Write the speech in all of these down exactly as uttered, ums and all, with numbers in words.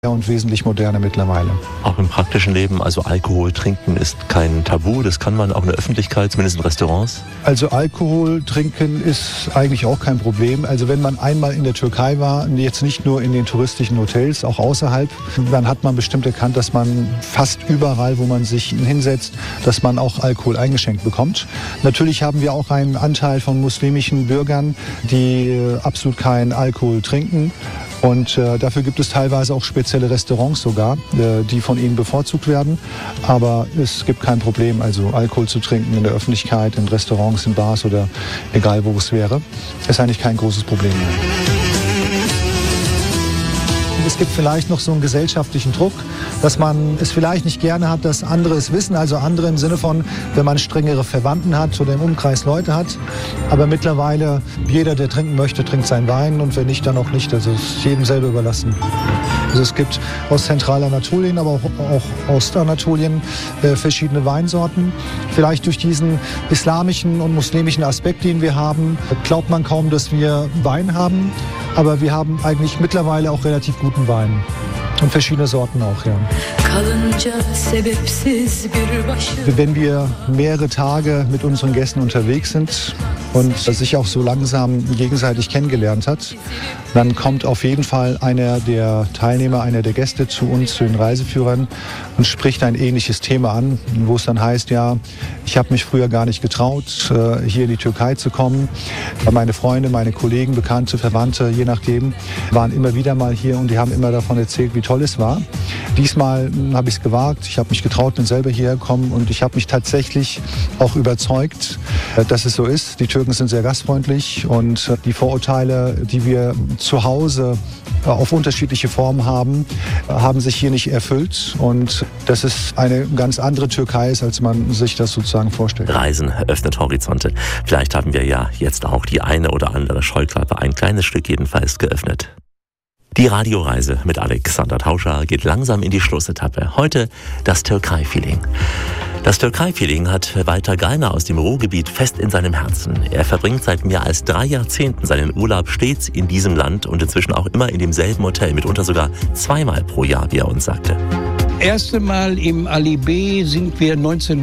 und wesentlich moderner mittlerweile. Auch im praktischen Leben, also Alkohol trinken ist kein Tabu, das kann man auch in der Öffentlichkeit, zumindest in Restaurants? Also Alkohol trinken ist eigentlich auch kein Problem. Also wenn man einmal in der Türkei war, jetzt nicht nur in den touristischen Hotels, auch außerhalb, dann hat man bestimmt erkannt, dass man fast überall, wo man sich hinsetzt, dass man auch Alkohol eingeschenkt bekommt. Natürlich haben wir auch einen Anteil von muslimischen Bürgern, die absolut keinen Alkohol trinken. Und äh, dafür gibt es teilweise auch spezielle Restaurants sogar, äh, die von ihnen bevorzugt werden. Aber es gibt kein Problem, also Alkohol zu trinken in der Öffentlichkeit, in Restaurants, in Bars oder egal wo es wäre, ist eigentlich kein großes Problem mehr. Es gibt vielleicht noch so einen gesellschaftlichen Druck, dass man es vielleicht nicht gerne hat, dass andere es wissen. Also andere im Sinne von, wenn man strengere Verwandten hat oder im Umkreis Leute hat. Aber mittlerweile, jeder, der trinken möchte, trinkt seinen Wein und wenn nicht, dann auch nicht. Also es ist jedem selber überlassen. Also es gibt aus Zentralanatolien, aber auch, auch Ostanatolien äh, verschiedene Weinsorten. Vielleicht durch diesen islamischen und muslimischen Aspekt, den wir haben, glaubt man kaum, dass wir Wein haben. Aber wir haben eigentlich mittlerweile auch relativ guten Wein. Und verschiedene Sorten auch, ja. Wenn wir mehrere Tage mit unseren Gästen unterwegs sind und sich auch so langsam gegenseitig kennengelernt hat, dann kommt auf jeden Fall einer der Teilnehmer, einer der Gäste zu uns, zu den Reiseführern und spricht ein ähnliches Thema an, wo es dann heißt, ja, ich habe mich früher gar nicht getraut, hier in die Türkei zu kommen. Meine Freunde, meine Kollegen, Bekannte, Verwandte, je nachdem, waren immer wieder mal hier und die haben immer davon erzählt, wie toll es war. Diesmal habe ich es gewagt, ich habe mich getraut, bin selber hierher gekommen und ich habe mich tatsächlich auch überzeugt, dass es so ist. Die Türken sind sehr gastfreundlich und die Vorurteile, die wir zu Hause auf unterschiedliche Formen haben, haben sich hier nicht erfüllt und dass es eine ganz andere Türkei ist, als man sich das sozusagen vorstellt. Reisen öffnet Horizonte. Vielleicht haben wir ja jetzt auch die eine oder andere Scheuklappe, ein kleines Stück jedenfalls, geöffnet. Die Radioreise mit Alexander Tauscher geht langsam in die Schlussetappe. Heute das Türkei-Feeling. Das Türkei-Feeling hat Walter Gallner aus dem Ruhrgebiet fest in seinem Herzen. Er verbringt seit mehr als drei Jahrzehnten seinen Urlaub stets in diesem Land und inzwischen auch immer in demselben Hotel, mitunter sogar zweimal pro Jahr, wie er uns sagte. Erste Mal im Ali B sind wir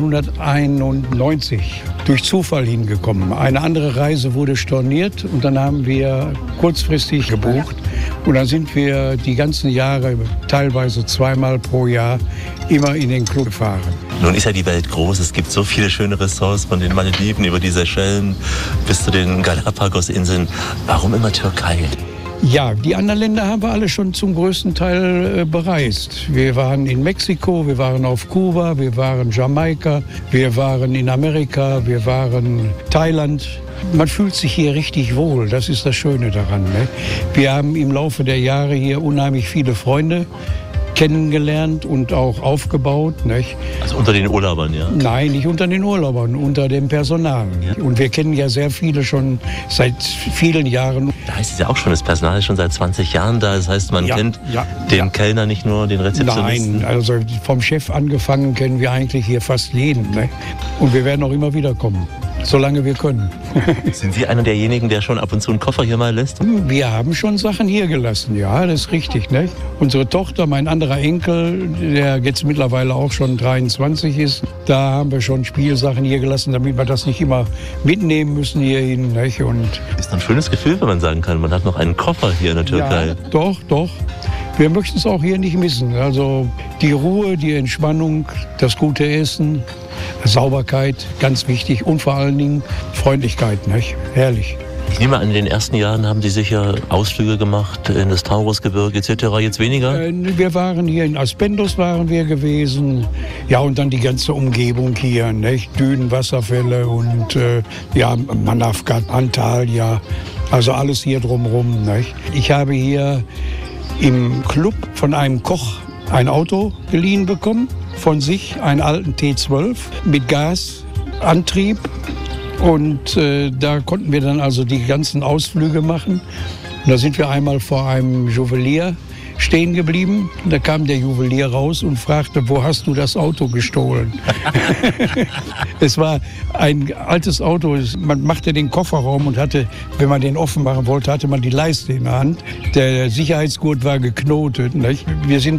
neunzehnhunderteinundneunzig durch Zufall hingekommen. Eine andere Reise wurde storniert und dann haben wir kurzfristig gebucht. Und dann sind wir die ganzen Jahre, teilweise zweimal pro Jahr, immer in den Club gefahren. Nun ist ja die Welt groß. Es gibt so viele schöne Ressorts, von den Malediven über die Seychellen bis zu den Galapagos-Inseln. Warum immer Türkei? Ja, die anderen Länder haben wir alle schon zum größten Teil äh, bereist. Wir waren in Mexiko, wir waren auf Kuba, wir waren Jamaika, wir waren in Amerika, wir waren Thailand. Man fühlt sich hier richtig wohl, das ist das Schöne daran. Ne? Wir haben im Laufe der Jahre hier unheimlich viele Freunde kennengelernt und auch aufgebaut. Nicht? Also unter den Urlaubern, ja? Nein, nicht unter den Urlaubern, unter dem Personal. Ja. Und wir kennen ja sehr viele schon seit vielen Jahren. Da heißt es ja auch schon, das Personal ist schon seit zwanzig Jahren da. Das heißt, man ja, kennt ja, den ja. Kellner, nicht nur den Rezeptionisten. Nein, also vom Chef angefangen kennen wir eigentlich hier fast jeden. Ne? Und wir werden auch immer wieder kommen. Solange wir können. Sind Sie einer derjenigen, der schon ab und zu einen Koffer hier mal lässt? Wir haben schon Sachen hier gelassen, ja, das ist richtig. Ne? Unsere Tochter, mein anderer Enkel, der jetzt mittlerweile auch schon dreiundzwanzig ist, da haben wir schon Spielsachen hier gelassen, damit wir das nicht immer mitnehmen müssen hierhin. Ne? Und ist ein schönes Gefühl, wenn man sagen kann, man hat noch einen Koffer hier in der Türkei. Ja, doch, doch. Wir möchten es auch hier nicht missen. Also die Ruhe, die Entspannung, das gute Essen, Sauberkeit, ganz wichtig und vor allen Dingen Freundlichkeit, nicht? Herrlich. Ich nehme an, in den ersten Jahren haben Sie sicher Ausflüge gemacht in das Taurusgebirge et cetera. Jetzt weniger? Wir waren hier in Aspendos waren wir gewesen. Ja, und dann die ganze Umgebung hier, nicht? Dünen, Wasserfälle und äh, ja, Manavgat, Antalya. Also alles hier drumherum, nicht? Ich habe hier im Club von einem Koch ein Auto geliehen bekommen, von sich, einen alten T zwölf mit Gasantrieb. Und äh, da konnten wir dann also die ganzen Ausflüge machen. Und da sind wir einmal vor einem Juwelier stehen geblieben. Da kam der Juwelier raus und fragte, wo hast du das Auto gestohlen? Es war ein altes Auto. Man machte den Kofferraum und hatte, wenn man den offen machen wollte, hatte man die Leiste in der Hand. Der Sicherheitsgurt war geknotet. Nicht? Wir sind